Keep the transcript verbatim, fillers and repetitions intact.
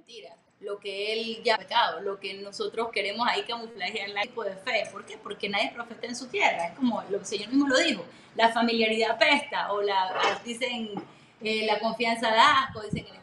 mentira. Lo que él ya ha pecado, lo que nosotros queremos ahí camuflajear el tipo de fe. ¿Por qué? Porque nadie es profeta en su tierra. Es como lo, el Señor mismo lo dijo. La familiaridad pesta, o la, dicen, eh, la confianza da asco, dicen